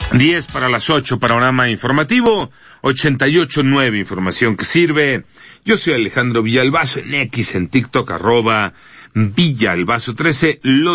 10 para las 8, panorama informativo, 88.9, información que sirve. Yo soy Alejandro Villalbazo, en X, en TikTok, @Villalbazo13.